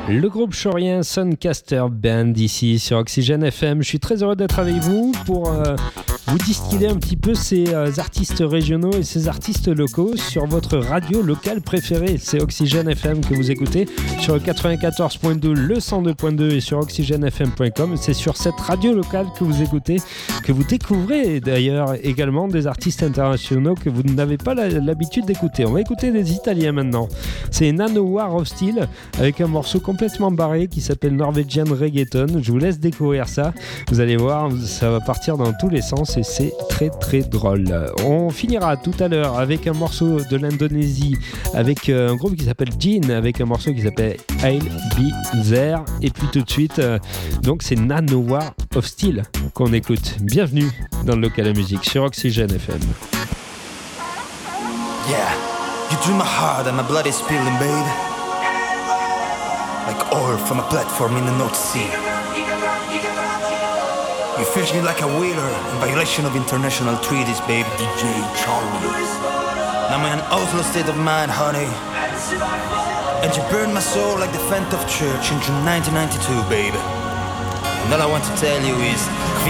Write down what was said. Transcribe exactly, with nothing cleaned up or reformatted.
Le groupe chorien Suncaster Band ici sur Oxygène F M. Je suis très heureux d'être avec vous pour euh, vous distiller un petit peu ces euh, artistes régionaux et ces artistes locaux sur votre radio locale préférée. C'est Oxygène F M que vous écoutez sur le quatre-vingt-quatorze point deux, le cent deux point deux et sur oxygène f m point com. C'est sur cette radio locale que vous écoutez, que vous découvrez d'ailleurs également des artistes internationaux que vous n'avez pas la, l'habitude d'écouter. On va écouter des Italiens maintenant. C'est Nanowar of Steel avec un morceau complètement barré qui s'appelle Norwegian Reggaeton. Je vous laisse découvrir ça. Vous allez voir, ça va partir dans tous les sens et c'est très très drôle. On finira tout à l'heure avec un morceau de l'Indonésie avec un groupe qui s'appelle Jin avec un morceau qui s'appelle I'll Be There. Et puis tout de suite, donc c'est Nanowar of Steel qu'on écoute. Bienvenue dans le local à musique sur Oxygène F M. Yeah, you drew my heart and my blood is spilling, babe. Like oil from a platform in the North Sea. You fish me like a whaler in violation of international treaties, babe. D J Charlie. Now I'm in an outlaw state of mind, honey. And you burned my soul like the Fent of Church in June nineteen ninety-two, babe. And all I want to tell you is,